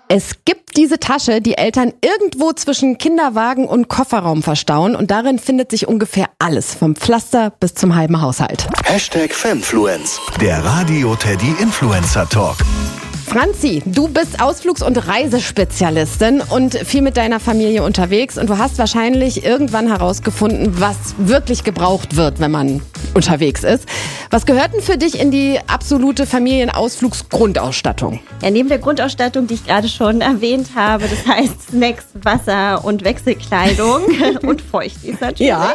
Es gibt diese Tasche, die Eltern irgendwo zwischen Kinderwagen und Kofferraum verstauen und darin findet sich ungefähr alles, vom Pflaster bis zum halben Haushalt. #Fanfluence, der Radio Teddy Influencer Talk. Franzi, du bist Ausflugs- und Reisespezialistin und viel mit deiner Familie unterwegs und du hast wahrscheinlich irgendwann herausgefunden, was wirklich gebraucht wird, wenn man unterwegs ist. Was gehört denn für dich in die absolute Familienausflugsgrundausstattung? Ja, neben der Grundausstattung, die ich gerade schon erwähnt habe, das heißt Snacks, Wasser und Wechselkleidung und Feuchtis natürlich, Ja.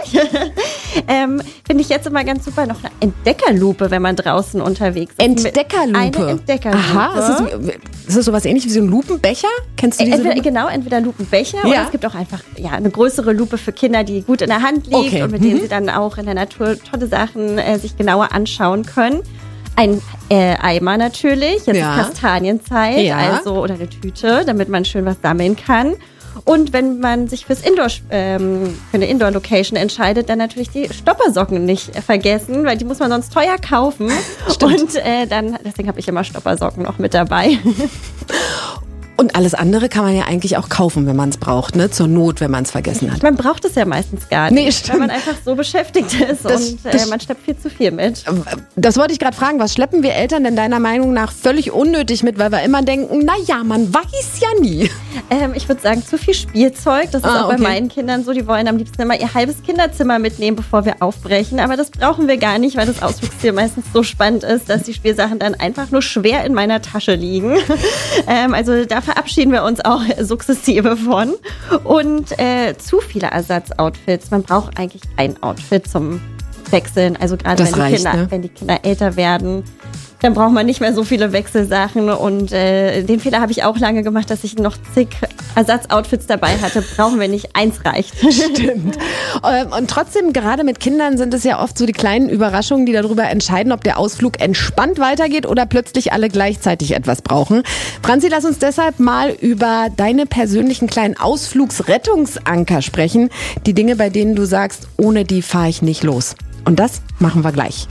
finde ich jetzt immer ganz super noch eine Entdeckerlupe, wenn man draußen unterwegs ist. Entdeckerlupe? Eine Entdeckerlupe. Aha, ist das sowas ähnlich wie so ein Lupenbecher? Kennst du diese Entweder Lupenbecher Ja. oder es gibt auch einfach eine größere Lupe für Kinder, die gut in der Hand liegt Okay. und mit denen sie dann auch in der Natur tolle Sachen sich genauer anschauen können. Ein Eimer natürlich, jetzt Ja. ist Kastanienzeit, Ja. also oder eine Tüte, damit man schön was sammeln kann. Und wenn man sich für eine Indoor-Location entscheidet, dann natürlich die Stoppersocken nicht vergessen, weil die muss man sonst teuer kaufen. Stimmt. Und deswegen habe ich immer Stoppersocken noch mit dabei. Und alles andere kann man ja eigentlich auch kaufen, wenn man es braucht, ne? Zur Not, wenn man es vergessen hat. Man braucht es ja meistens gar nicht, Nee, stimmt. weil man einfach so beschäftigt ist und man schleppt viel zu viel mit. Das wollte ich gerade fragen, was schleppen wir Eltern denn deiner Meinung nach völlig unnötig mit, weil wir immer denken, na ja, man weiß ja nie. Ich würde sagen, zu viel Spielzeug. Das ist auch okay. bei meinen Kindern so. Die wollen am liebsten immer ihr halbes Kinderzimmer mitnehmen, bevor wir aufbrechen. Aber das brauchen wir gar nicht, weil das Ausflugsziel meistens so spannend ist, dass die Spielsachen dann einfach nur schwer in meiner Tasche liegen. Also da verabschieden wir uns auch sukzessive von. Und zu viele Ersatzoutfits. Man braucht eigentlich ein Outfit zum Wechseln. Also gerade wenn die Kinder älter werden, dann braucht man nicht mehr so viele Wechselsachen. Und den Fehler habe ich auch lange gemacht, dass ich noch zig Ersatzoutfits dabei hatte. Brauchen wir nicht, eins reicht. Stimmt. Und trotzdem, gerade mit Kindern sind es ja oft so die kleinen Überraschungen, die darüber entscheiden, ob der Ausflug entspannt weitergeht oder plötzlich alle gleichzeitig etwas brauchen. Franzi, lass uns deshalb mal über deine persönlichen kleinen Ausflugsrettungsanker sprechen. Die Dinge, bei denen du sagst, ohne die fahre ich nicht los. Und das machen wir gleich.